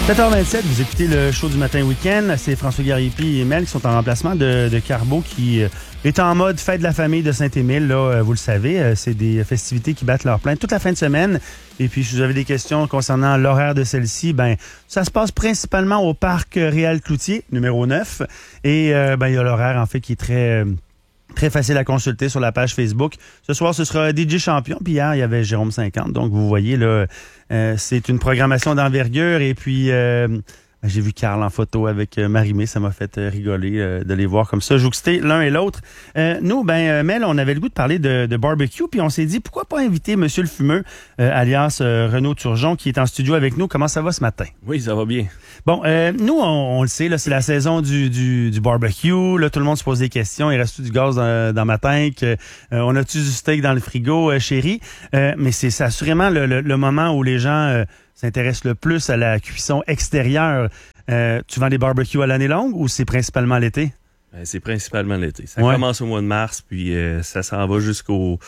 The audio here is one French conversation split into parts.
7h27, vous écoutez le show du matin week-end. C'est François Gariépy et Mel qui sont en remplacement de Carbo qui est en mode fête de la famille de Saint-Émile. Là, vous le savez, c'est des festivités qui battent leur plein toute la fin de semaine. Et puis, si vous avez des questions concernant l'horaire de celle-ci, ça se passe principalement au parc Réal Cloutier, numéro 9. Et il y a l'horaire, en fait, qui est très facile à consulter sur la page Facebook. Ce soir, ce sera DJ Champion. Puis hier, il y avait Jérôme 50. Donc, vous voyez, là, c'est une programmation d'envergure. Et puis, j'ai vu Carl en photo avec Marie-Mé. Ça m'a fait rigoler de les voir comme ça, jouxter l'un et l'autre. Nous, Mel, on avait le goût de parler de barbecue. Puis, on s'est dit, pourquoi pas inviter Monsieur le Fumeux, alias Renaud Turgeon, qui est en studio avec nous. Comment ça va ce matin? Oui, ça va bien. Bon, nous, on le sait, là, c'est la saison du barbecue. Là, tout le monde se pose des questions. Il reste-tu du gaz dans ma tank? On a-tu du steak dans le frigo, chérie? Mais c'est assurément le moment où les gens s'intéressent le plus à la cuisson extérieure. Tu vends des barbecues à l'année longue ou c'est principalement l'été? C'est principalement l'été. Ça commence au mois de mars, puis ça s'en va jusqu'au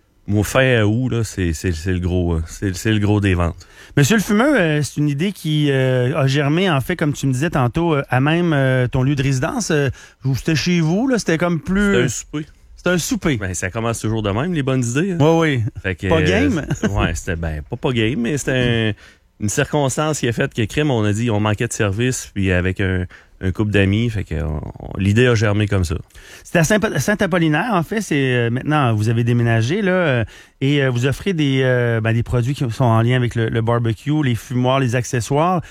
fin août. Là, c'est le gros des ventes. Monsieur le Fumeux, c'est une idée qui a germé, en fait, comme tu me disais tantôt, à même ton lieu de résidence. C'était chez vous, là, c'était comme plus... C'était un souper. C'était un souper. Ça commence toujours de même, les bonnes idées. Hein? Oui. Fait que, pas game? C'était pas game, mais c'était une circonstance qui a fait que crime, on a dit on manquait de service, puis avec un couple d'amis, fait que l'idée a germé comme ça. C'était à Saint-Apollinaire, en fait. C'est maintenant, vous avez déménagé, là, et vous offrez des produits qui sont en lien avec le barbecue, les fumoirs, les accessoires.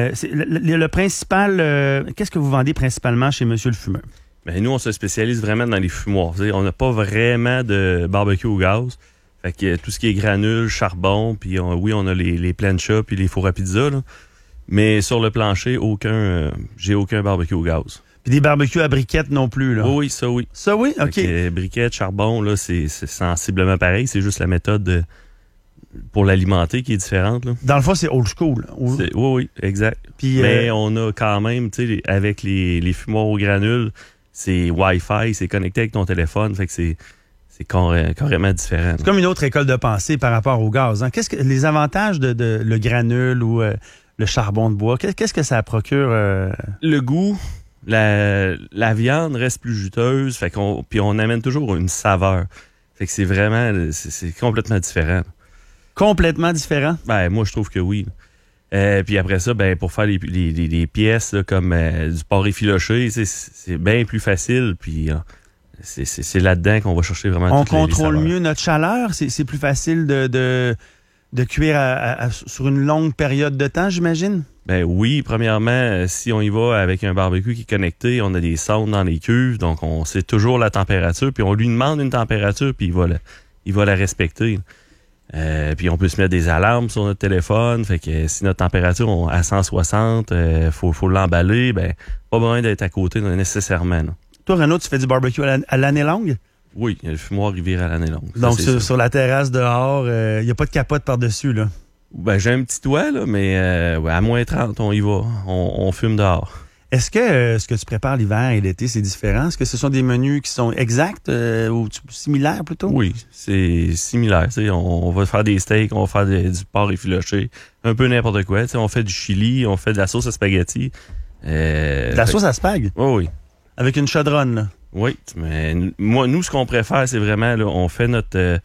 Le principal, qu'est-ce que vous vendez principalement chez Monsieur le Fumeux? Nous, on se spécialise vraiment dans les fumoirs. On n'a pas vraiment de barbecue au gaz. Fait que tout ce qui est granules, charbon, puis on a les planchas puis les fours à pizza, là. Mais sur le plancher, j'ai aucun barbecue au gaz. Puis des barbecues à briquettes non plus, là? Oui, ça oui. Ça oui? OK. Briquettes, charbon, là, c'est sensiblement pareil. C'est juste la méthode pour l'alimenter qui est différente, là. Dans le fond, c'est old school. Oui, exact. Puis, mais on a quand même, tu sais, avec les fumoirs aux granules, c'est Wi-Fi, c'est connecté avec ton téléphone, fait que c'est carrément différent. C'est comme une autre école de pensée par rapport au gaz. Hein? Qu'est-ce que les avantages de le granule ou le charbon de bois, qu'est-ce que ça procure? Le goût, la viande reste plus juteuse, puis on amène toujours une saveur. Fait que c'est vraiment, c'est complètement différent. Complètement différent? Moi, je trouve que oui. Puis après ça, pour faire les pièces là, comme du porc effiloché, c'est bien plus facile. Puis c'est là-dedans qu'on va chercher vraiment on toutes les contrôle saveurs. mieux notre chaleur. C'est plus facile de cuire sur une longue période de temps, j'imagine? Oui, premièrement, si on y va avec un barbecue qui est connecté, on a des sondes dans les cuves, donc on sait toujours la température, puis on lui demande une température, puis il va la respecter. Puis on peut se mettre des alarmes sur notre téléphone, fait que si notre température à 160, faut l'emballer, pas besoin d'être à côté nécessairement. Là. Toi, Renaud, tu fais du barbecue à l'année longue? Oui, il y a le fumoir rivière à l'année longue. Donc sur la terrasse dehors, il n'y a pas de capote par-dessus, là? J'ai un petit toit, là, mais à moins 30, on y va. On fume dehors. Est-ce que ce que tu prépares l'hiver et l'été, c'est différent? Est-ce que ce sont des menus qui sont exacts ou similaires plutôt? Oui, c'est similaire. On va faire des steaks, on va faire du porc effiloché, un peu n'importe quoi. On fait du chili, on fait de la sauce à spaghetti. De la sauce à spag? Oui. Avec une chaudronne, là? Oui, mais nous, ce qu'on préfère, c'est vraiment, là, on fait notre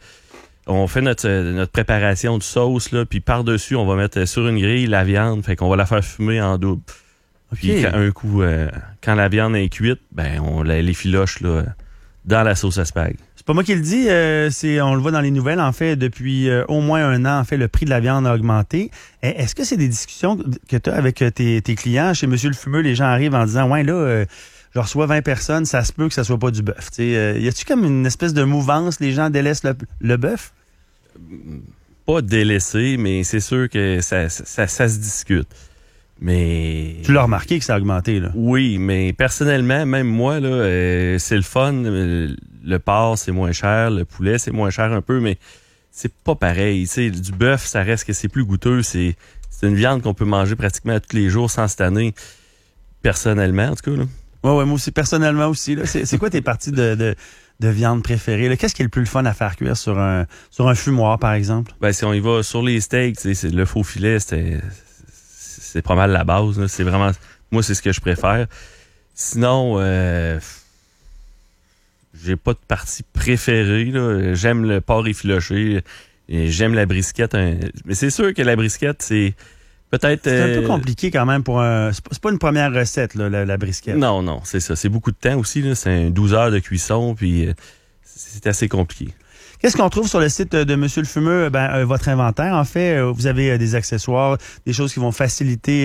préparation de sauce, là, puis par-dessus, on va mettre sur une grille la viande, fait qu'on va la faire fumer en double. Puis quand la viande est cuite, on les filoche là, dans la sauce à spag. C'est pas moi qui le dis, on le voit dans les nouvelles, en fait, depuis au moins un an, en fait, le prix de la viande a augmenté. Est-ce que c'est des discussions que tu as avec tes clients? Chez Monsieur le Fumeux, les gens arrivent en disant, je reçois 20 personnes, ça se peut que ça soit pas du bœuf. Y a-tu comme une espèce de mouvance, les gens délaissent le bœuf? Pas délaissé, mais c'est sûr que ça se discute. Mais tu l'as remarqué que ça a augmenté, là? Oui, mais personnellement, même moi, là, c'est le fun. Le porc, c'est moins cher. Le poulet, c'est moins cher un peu, mais c'est pas pareil. T'sais, du bœuf, ça reste que c'est plus goûteux. C'est une viande qu'on peut manger pratiquement tous les jours sans se tanner. Personnellement, en tout cas, là. Ouais, moi aussi, personnellement aussi. Là. C'est quoi tes parties de viande préférées? Là? Qu'est-ce qui est le plus le fun à faire cuire sur un fumoir, par exemple? Si on y va sur les steaks, le faux filet, c'est pas mal la base. Là. C'est vraiment, moi, c'est ce que je préfère. Sinon, j'ai pas de partie préférée. Là. J'aime le porc effiloché. Et j'aime la brisquette. Mais c'est sûr que la brisquette, c'est peut-être... C'est un peu compliqué quand même pour un... C'est pas une première recette, là, la brisquette. Non, c'est ça. C'est beaucoup de temps aussi. Là. C'est 12 heures de cuisson, puis c'est assez compliqué. Qu'est-ce qu'on trouve sur le site de Monsieur le Fumeux? Votre inventaire, en fait, vous avez des accessoires, des choses qui vont faciliter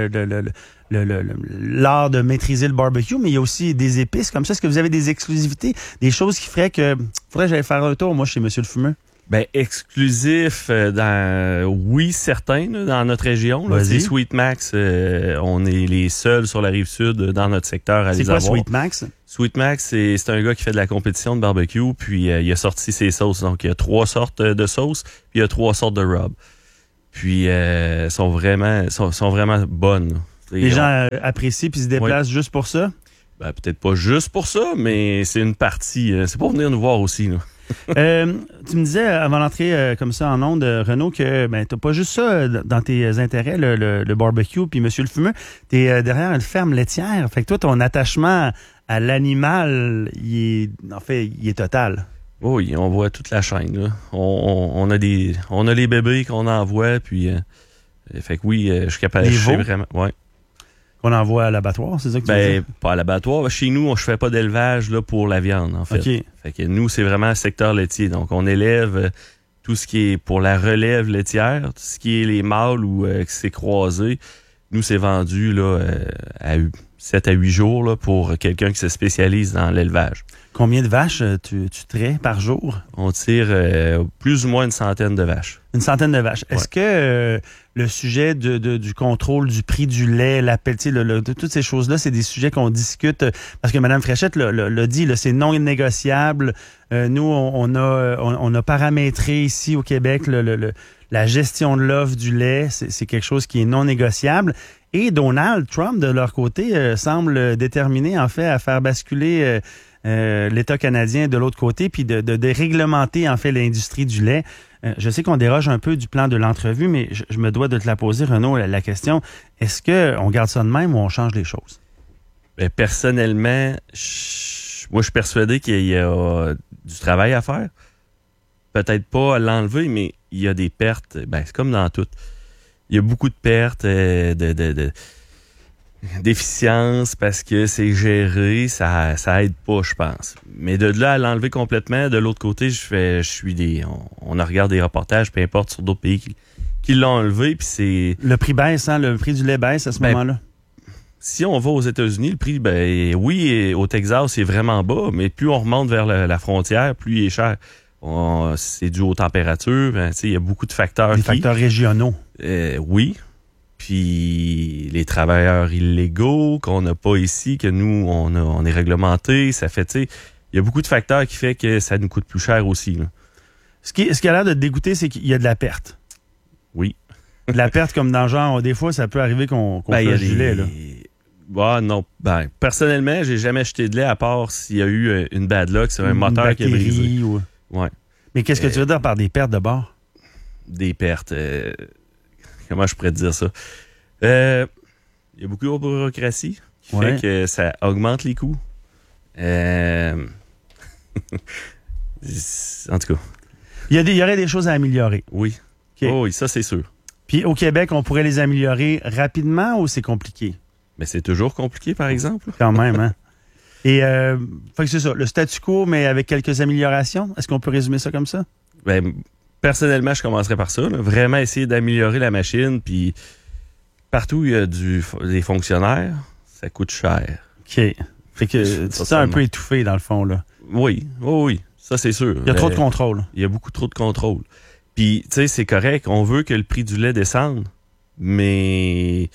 l'art de maîtriser le barbecue, mais il y a aussi des épices comme ça. Est-ce que vous avez des exclusivités, des choses qui feraient que... Faudrait que j'aille faire un tour, moi, chez Monsieur le Fumeux? Exclusif oui, certains là, dans notre région. Là, c'est Sweet Max. On est les seuls sur la rive sud dans notre secteur à les avoir. C'est quoi Sweet Max? Sweet Max, c'est un gars qui fait de la compétition de barbecue, puis il a sorti ses sauces. Donc, il y a 3 sortes de sauces, puis il y a 3 sortes de rub. Puis, sont vraiment bonnes. Les gens apprécient puis se déplacent juste pour ça? Peut-être pas juste pour ça, mais c'est une partie. C'est pour venir nous voir aussi, là. Tu me disais avant l'entrée comme ça en ondes, Renaud, que t'as pas juste ça dans tes intérêts, le barbecue, puis Monsieur le Fumeux, t'es derrière une ferme laitière. Fait que toi, ton attachement à l'animal, il est total. Oui, on voit toute la chaîne. Là. On a les bébés qu'on envoie, puis fait que oui, je suis capable de vraiment. Ouais. On envoie à l'abattoir, c'est ça que tu veux dire? Pas à l'abattoir. Chez nous, je fais pas d'élevage là, pour la viande, en fait. Okay. Fait que nous, c'est vraiment le secteur laitier. Donc, on élève tout ce qui est pour la relève laitière, tout ce qui est les mâles ou c'est croisé. Nous, c'est vendu là, à 7 à 8 jours là, pour quelqu'un qui se spécialise dans l'élevage. Combien de vaches tu traites par jour? On tire plus ou moins une centaine de vaches. Une centaine de vaches. Ouais. Est-ce que le sujet du contrôle du prix du lait, l'appel, toutes ces choses-là, c'est des sujets qu'on discute? Parce que Mme Fréchette l'a dit, là, c'est non négociable. Nous, on a paramétré ici au Québec la gestion de l'offre du lait. C'est quelque chose qui est non négociable. Et Donald Trump, de leur côté, semble déterminé, en fait, à faire basculer l'État canadien de l'autre côté, puis de réglementer, en fait, l'industrie du lait. Je sais qu'on déroge un peu du plan de l'entrevue, mais je me dois de te la poser, Renaud, la question. Est-ce qu'on garde ça de même ou on change les choses? Personnellement, moi, je suis persuadé qu'il y a du travail à faire. Peut-être pas à l'enlever, mais il y a des pertes. C'est comme dans tout. Il y a beaucoup de pertes, d'efficience parce que c'est géré, ça aide pas, je pense. Mais de là à l'enlever complètement, de l'autre côté, on regarde des reportages, peu importe, sur d'autres pays qui l'ont enlevé, puis c'est... Le prix baisse, hein? Le prix du lait baisse à ce moment-là? Si on va aux États-Unis, le prix, oui, au Texas, c'est vraiment bas, mais plus on remonte vers la frontière, plus il est cher. C'est dû aux températures, il y a beaucoup de facteurs. Des facteurs régionaux. Oui. Puis les travailleurs illégaux qu'on n'a pas ici, que nous, on est réglementé, ça fait, il y a beaucoup de facteurs qui fait que ça nous coûte plus cher aussi. Là. Ce qui a l'air de te dégoûter, c'est qu'il y a de la perte. Oui. De la perte comme dans le genre, des fois, ça peut arriver qu'on fasse du lait, là. Non. Personnellement, j'ai jamais acheté de lait à part s'il y a eu une bad luck sur un moteur qui a brisé. Ouais. Mais qu'est-ce que tu veux dire par des pertes de bord? Des pertes. Comment je pourrais te dire ça? Il y a beaucoup de bureaucratie qui fait que ça augmente les coûts. En tout cas. Il y aurait des choses à améliorer. Oui. Okay. Oh, oui, ça c'est sûr. Puis au Québec, on pourrait les améliorer rapidement ou c'est compliqué? Mais c'est toujours compliqué, par exemple. Quand même, hein? Et fait que c'est ça, le statu quo, mais avec quelques améliorations. Est-ce qu'on peut résumer ça comme ça? Personnellement, je commencerais par ça. Là. Vraiment essayer d'améliorer la machine. Puis partout où il y a des fonctionnaires, ça coûte cher. OK. Fait que tu sens un peu étouffé, dans le fond, là. Oui. Ça, c'est sûr. Il y a trop de contrôle. Il y a beaucoup trop de contrôle. Puis, tu sais, c'est correct. On veut que le prix du lait descende, mais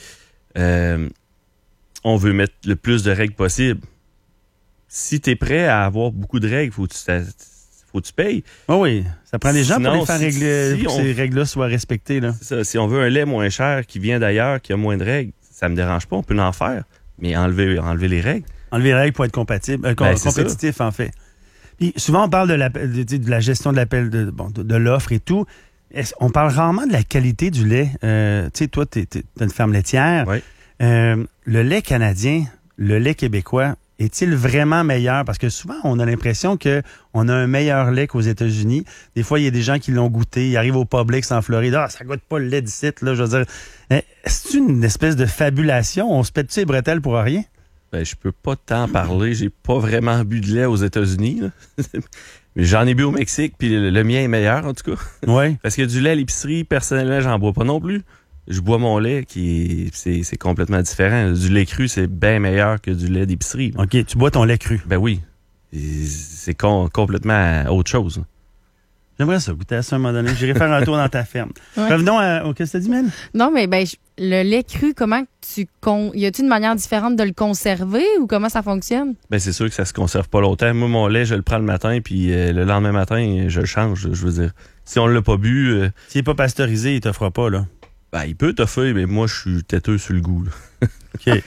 on veut mettre le plus de règles possible. Si tu es prêt à avoir beaucoup de règles, faut que tu payes. Oui, ça prend des gens pour les faire régler, pour que ces règles-là soient respectées. Là. C'est ça. Si on veut un lait moins cher qui vient d'ailleurs, qui a moins de règles, ça me dérange pas, on peut en faire. Mais enlever les règles. Enlever les règles pour être compatible, compétitif, en fait. Puis souvent, on parle de la gestion de l'appel de l'offre et tout. On parle rarement de la qualité du lait. Tu sais, toi, t'as une ferme laitière. Oui. Le lait canadien, le lait québécois, est-il vraiment meilleur? Parce que souvent, on a l'impression qu'on a un meilleur lait qu'aux États-Unis. Des fois, il y a des gens qui l'ont goûté. Ils arrivent au Publix en Floride. Ah, ça goûte pas le lait d'ici, là. Je veux dire, c'est une espèce de fabulation. On se pète les bretelles pour rien? Ben, je peux pas t'en parler. J'ai pas vraiment bu de lait aux États-Unis. Mais j'en ai bu au Mexique, puis le mien est meilleur, en tout cas. Oui. Parce que du lait à l'épicerie, personnellement, j'en bois pas non plus. Je bois mon lait c'est complètement différent. Du lait cru, c'est bien meilleur que du lait d'épicerie. OK, tu bois ton lait cru. Ben oui. C'est complètement autre chose. J'aimerais ça goûter à ça à un moment donné. J'irai faire un tour dans ta ferme. Ouais. Revenons au qu'est-ce que tu dis, Mel? Non, mais le lait cru, comment y a-t-il une manière différente de le conserver ou comment ça fonctionne? Ben c'est sûr que ça se conserve pas longtemps. Moi, mon lait, je le prends le matin, puis le lendemain matin, je le change. Je veux dire, si on l'a pas bu... S'il n'est pas pasteurisé, il te fera pas, là. Ben, il peut t'offrir, mais moi, je suis têteux sur le goût. Là. OK.